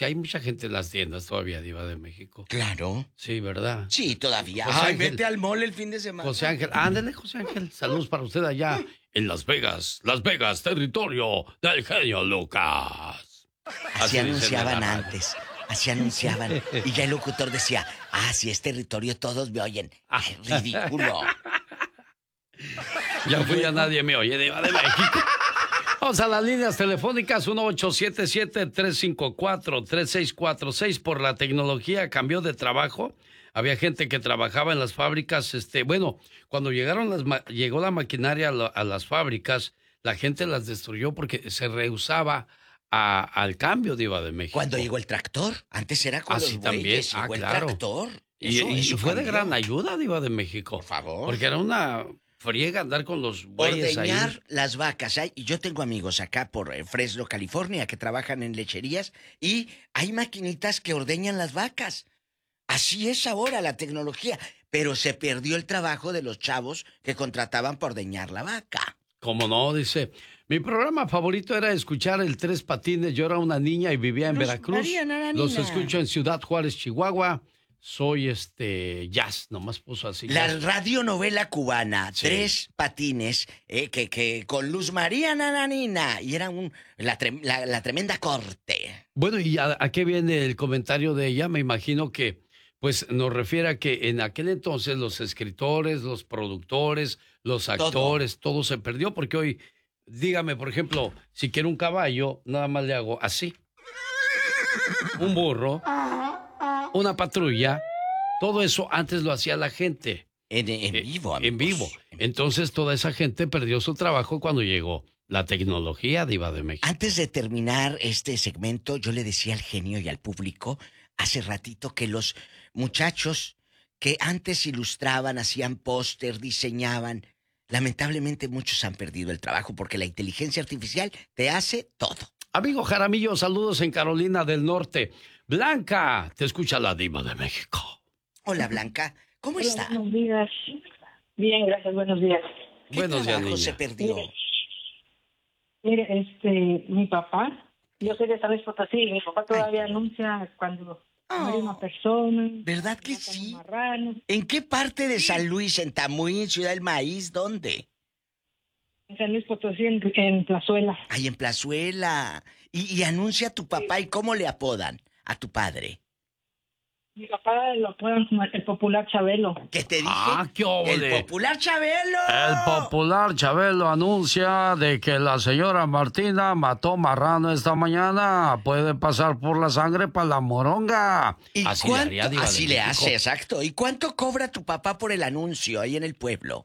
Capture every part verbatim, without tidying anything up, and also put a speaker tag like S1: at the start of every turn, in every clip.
S1: sí hay mucha gente en las tiendas todavía, Diva de México.
S2: Claro.
S1: Sí, ¿verdad?
S2: Sí, todavía.
S1: José
S2: Ay,
S1: Ángel.
S2: vete al mall el fin de semana.
S1: José Ángel, ándale, José Ángel. Saludos para usted allá en Las Vegas. Las Vegas, territorio del genio Lucas.
S2: Así,
S1: Así
S2: anunciaban
S1: dicen en la radio.
S2: antes. Así anunciaban. Y ya el locutor decía, ah, si es territorio, todos me oyen. Ay, ridículo.
S1: Ya fui a nadie me oye, Diva de México. Vamos a las líneas telefónicas uno ocho siete siete, tres cinco cuatro, tres seis cuatro seis. Por la tecnología cambió de trabajo. Había gente que trabajaba en las fábricas. Este, bueno, cuando llegaron las ma- llegó la maquinaria a, lo- a las fábricas, la gente las destruyó porque se rehusaba a- al cambio, Diva de México.
S2: Cuando llegó el tractor, antes era con
S1: Ah,
S2: los
S1: sí,
S2: bueyes,
S1: también. Ah,
S2: llegó el
S1: claro.
S2: tractor.
S1: Y,
S2: Eso-
S1: y- y
S2: eso
S1: fue de
S2: cambió.
S1: gran ayuda, Diva de México.
S2: Por favor.
S1: Porque era una friega andar con los bueyes
S2: Ordeñar
S1: ahí.
S2: las vacas. Hay- y yo tengo amigos acá por eh, Fresno, California, que trabajan en lecherías y hay maquinitas que ordeñan las vacas. Así es ahora la tecnología. Pero se perdió el trabajo de los chavos que contrataban por ordeñar la vaca.
S1: Como no, dice. Mi programa favorito era escuchar el Tres Patines. Yo era una niña y vivía en
S2: Luz
S1: Veracruz.
S2: María Nananina.
S1: Los escucho en Ciudad Juárez, Chihuahua. Soy este jazz, nomás puso así.
S2: La
S1: jazz.
S2: radionovela cubana,
S1: Sí.
S2: Tres Patines, eh, que, que con Luz María Nananina, y era un, la, trem- la- la tremenda corte.
S1: Bueno, ¿y a, a qué viene el comentario de ella? Me imagino que, pues, nos refiere a que en aquel entonces los escritores, los productores, los actores, todo, se perdió, porque hoy, dígame, por ejemplo, si quiero un caballo, nada más le hago así. Un burro, una patrulla, todo eso antes lo hacía la gente.
S2: En, en
S1: Eh,
S2: vivo,
S1: En
S2: amigos.
S1: vivo. Entonces toda esa gente perdió su trabajo cuando llegó la tecnología, Diva de México.
S2: Antes de terminar este segmento, yo le decía al genio y al público hace ratito que los muchachos que antes ilustraban, hacían póster, diseñaban, lamentablemente muchos han perdido el trabajo porque la inteligencia artificial te hace todo.
S1: Amigo Jaramillo, saludos en Carolina del Norte. Blanca, te escucha la Diva de México.
S2: Hola, Blanca, ¿cómo
S3: Hola,
S2: está?
S3: buenos días. Bien, gracias, buenos días.
S2: ¿Qué
S1: Buenos días,
S2: trabajo
S1: niña.
S2: se perdió?
S3: Mire, mire, este, mi papá, yo soy de San Luis Potosí, y mi papá todavía anuncia cuando muere una persona.
S2: ¿Verdad que
S3: matan
S2: sí?
S3: un marrano.
S2: ¿En qué parte de San Luis? ¿En Tamuín, Ciudad del Maíz? ¿Dónde?
S3: En San Luis Potosí, en, en Plazuela.
S2: Ahí en Plazuela. Y, y anuncia a tu papá, ¿y cómo le apodan a tu padre?
S3: Mi papá lo apodan como el popular Chabelo.
S2: ¿Qué te dije?
S1: Ah, qué
S2: ¡El
S1: óvole.
S2: popular Chabelo!
S1: El popular Chabelo anuncia de que la señora Martina mató marrano esta mañana. Puede pasar por la sangre para la moronga.
S2: ¿Y
S1: Así le
S2: cuánto-
S1: haría, Diva de
S2: Así le
S1: México.
S2: hace, exacto. ¿Y cuánto cobra tu papá por el anuncio ahí en el pueblo?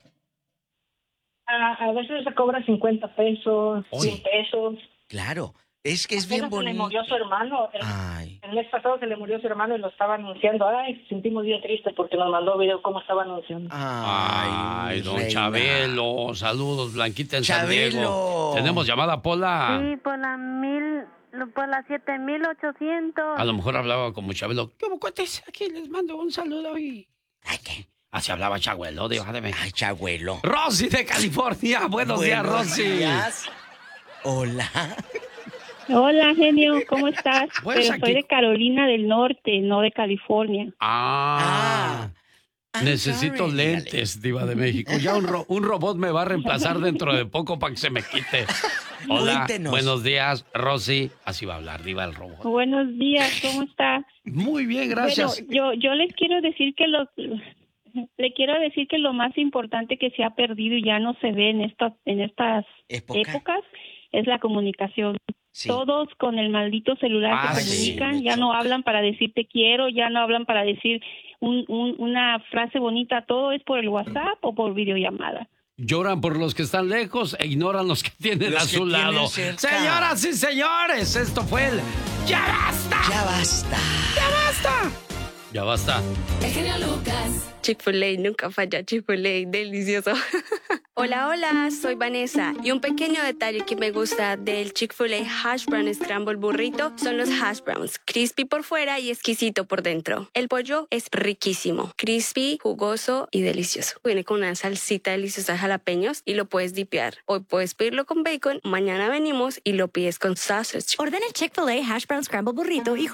S3: A, a veces se cobra cincuenta pesos,
S1: Oye.
S3: cien pesos.
S2: Claro, es que es bien
S3: Apenas se le
S2: bonito.
S3: murió su hermano. El,
S2: Ay,
S3: el mes pasado se le murió su hermano y lo estaba anunciando. Ay, sentimos bien triste porque nos mandó video cómo estaba anunciando.
S2: ay,
S1: Ay,
S2: mi
S1: don
S2: reina.
S1: Chabelo. Saludos, Blanquita en San Diego.
S2: Chabelo.
S1: Tenemos llamada, Pola.
S4: Sí, por la mil, por la siete mil ochocientos.
S1: A lo mejor hablaba como Chabelo. ¿Qué cuates? Aquí les mando un saludo y...
S2: Ay, ¿qué?
S1: Así hablaba Chabelo, Diva de México.
S2: Ay, Chabuelo.
S1: Rosy de California. Buenos, días,
S2: Buenos
S1: Rosy.
S2: días. Hola.
S4: Hola, genio, ¿cómo estás?
S1: Pues
S4: Pero
S1: aquí-
S4: soy de Carolina del Norte, no de California.
S1: Ah.
S2: Ah,
S1: Necesito
S2: sorry,
S1: lentes, Diva de México. Ya un, ro- un robot me va a reemplazar dentro de poco para que se me quite. Hola,
S2: Cuéntenos.
S1: buenos días, Rosy. Así va a hablar, Diva el robot.
S4: Buenos días, ¿cómo está?
S1: Muy bien, gracias.
S4: Bueno, yo, yo les quiero decir que lo, le quiero decir que lo más importante que se ha perdido y ya no se ve en estas, en estas
S2: ¿Época?
S4: épocas es la comunicación.
S2: Sí.
S4: Todos con el maldito celular
S1: Ah,
S4: se
S1: sí,
S4: comunican,
S2: me
S4: ya no
S2: choca.
S4: hablan para decir te quiero, ya no hablan para decir un, un, una frase bonita, todo es por el WhatsApp o por videollamada.
S1: Lloran por los que están lejos e ignoran los que tienen
S2: Los
S1: a
S2: que
S1: su
S2: tienen
S1: lado.
S2: cerca.
S1: Señoras y señores, esto fue el ¡Ya basta!
S2: Ya basta.
S1: ¡Ya basta! Ya basta.
S5: El genio Lucas.
S6: Chick-fil-A, nunca falla, Chick-fil-A, delicioso. Hola, hola, soy Vanessa y un pequeño detalle que me gusta del Chick-fil-A Hash Brown Scramble Burrito son los hash browns, crispy por fuera y exquisito por dentro. El pollo es riquísimo, crispy, jugoso y delicioso. Viene con una salsita deliciosa de jalapeños y lo puedes dipear. Hoy puedes pedirlo con bacon, mañana venimos y lo pides con sausage.
S5: Ordena el Chick-fil-A Hash Brown Scramble Burrito y